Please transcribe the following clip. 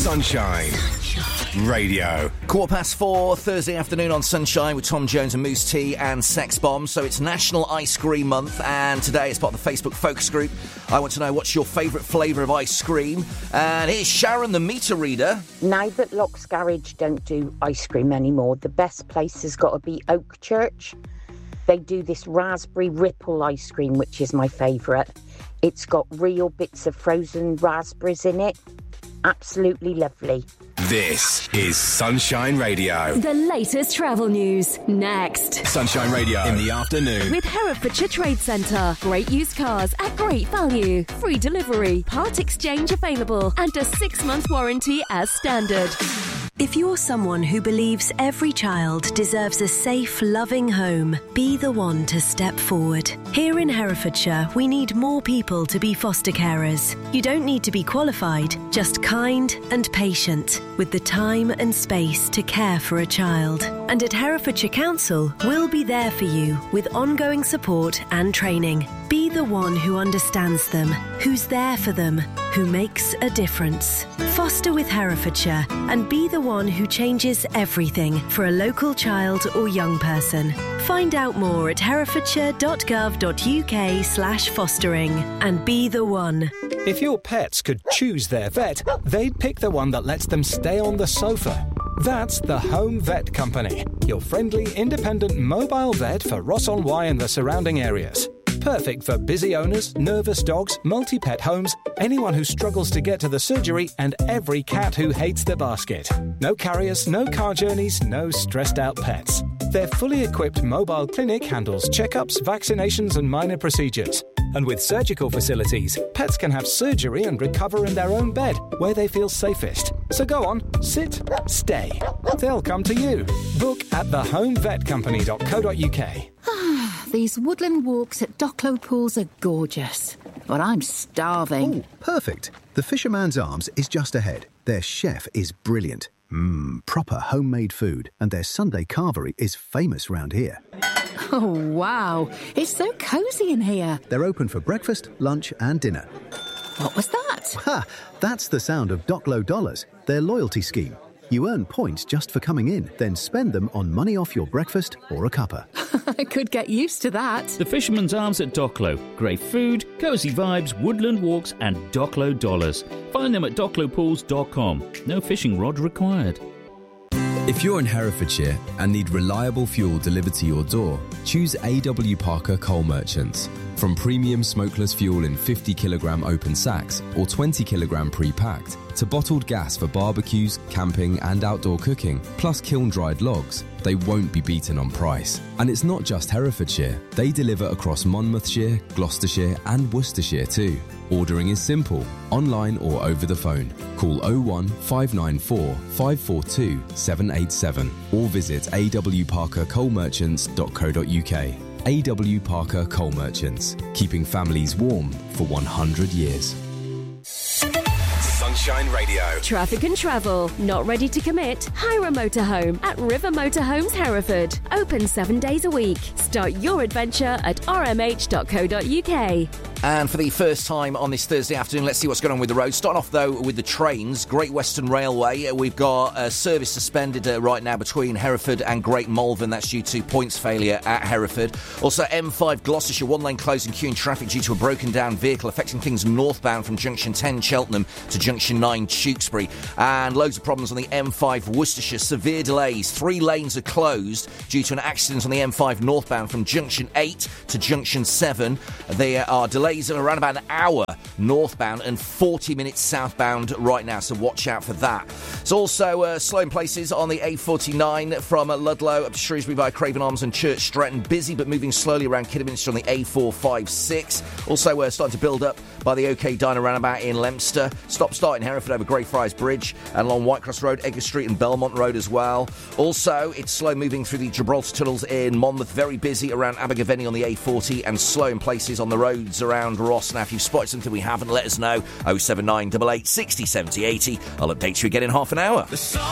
Sunshine Radio. 4:15, Thursday afternoon on Sunshine with Tom Jones and Moose T and Sex Bomb. So it's National Ice Cream Month, and today, as part of the Facebook focus group, I want to know what's your favourite flavour of ice cream. And here's Sharon, the meter reader. Now that Lock's Garage don't do ice cream anymore, the best place has got to be Oak Church. They do this raspberry ripple ice cream, which is my favourite. It's got real bits of frozen raspberries in it. Absolutely lovely. This is Sunshine Radio. The latest travel news, next. Sunshine Radio in the afternoon. With Herefordshire Trade Centre. Great used cars at great value. Free delivery, part exchange available, and a 6-month warranty as standard. If you're someone who believes every child deserves a safe, loving home, be the one to step forward. Here in Herefordshire, we need more people to be foster carers. You don't need to be qualified, just kind and patient, with the time and space to care for a child. And at Herefordshire Council, we'll be there for you with ongoing support and training. Be the one who understands them, who's there for them, who makes a difference. Foster with Herefordshire and be the one who changes everything for a local child or young person. Find out more at herefordshire.gov.uk/fostering and be the one. If your pets could choose their vet, they'd pick the one that lets them stay on the sofa. That's the Home Vet Company, your friendly, independent mobile vet for Ross-on-Wye and the surrounding areas. Perfect for busy owners, nervous dogs, multi-pet homes, anyone who struggles to get to the surgery, and every cat who hates the basket. No carriers, no car journeys, no stressed out pets. Their fully equipped mobile clinic handles checkups, vaccinations and minor procedures. And with surgical facilities, pets can have surgery and recover in their own bed, where they feel safest. So go on, sit, stay. They'll come to you. Book at thehomevetcompany.co.uk. These woodland walks at Docklow Pools are gorgeous, but I'm starving. Oh, perfect. The Fisherman's Arms is just ahead. Their chef is brilliant. Proper homemade food, and their Sunday carvery is famous round here. Oh, wow. It's so cosy in here. They're open for breakfast, lunch and dinner. What was that? Ha! That's the sound of Docklow Dollars, their loyalty scheme. You earn points just for coming in, then spend them on money off your breakfast or a cuppa. I could get used to that. The Fisherman's Arms at Docklow. Great food, cosy vibes, woodland walks and Docklow Dollars. Find them at docklowpools.com. No fishing rod required. If you're in Herefordshire and need reliable fuel delivered to your door, choose A.W. Parker Coal Merchants. From premium smokeless fuel in 50kg open sacks or 20kg pre-packed, to bottled gas for barbecues, camping and outdoor cooking, plus kiln-dried logs, they won't be beaten on price. And it's not just Herefordshire. They deliver across Monmouthshire, Gloucestershire and Worcestershire too. Ordering is simple, online or over the phone. Call 01 594 542 787 or visit awparkercoalmerchants.co.uk. A.W. Parker Coal Merchants, keeping families warm for 100 years. Sunshine Radio. Traffic and travel. Not ready to commit? Hire a motorhome at River Motorhomes Hereford. Open 7 days a week. Start your adventure at rmh.co.uk. And for the first time on this Thursday afternoon, let's see what's going on with the roads. Starting off, though, with the trains. Great Western Railway. We've got service suspended right now between Hereford and Great Malvern. That's due to points failure at Hereford. Also, M5 Gloucestershire, one lane closed and queuing traffic due to a broken down vehicle affecting things northbound from Junction 10 Cheltenham to Junction 9 Tewkesbury. And loads of problems on the M5 Worcestershire. Severe delays. 3 lanes are closed due to an accident on the M5 northbound from Junction 8 to Junction 7. There are delays of around about an hour northbound and 40 minutes southbound right now, so watch out for that. It's also slow in places on the A49 from Ludlow up to Shrewsbury by Craven Arms and Church Stretton. Busy but moving slowly around Kidderminster on the A456. Also starting to build up by the OK Diner roundabout in Leominster. Stop-start in Hereford over Greyfriars Bridge and along Whitecross Road, Edgar Street and Belmont Road as well. Also, it's slow moving through the Gibraltar tunnels in Monmouth. Very busy around Abergavenny on the A40 and slow in places on the roads around Ross. Now, if you've spotted something we haven't, let us know. 079 88 60 70 80. I'll update you again in half an hour.